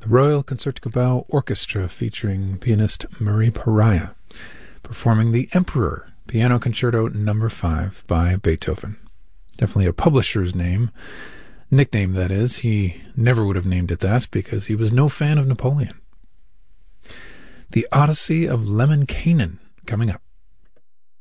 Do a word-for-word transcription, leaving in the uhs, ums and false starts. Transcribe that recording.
the Royal Concertgebouw Orchestra featuring pianist Marie Pariah, performing the Emperor Piano Concerto Number five by Beethoven. Definitely a publisher's name, nickname that is. He never would have named it that because he was no fan of Napoleon. The Odyssey of Lemminkainen coming up.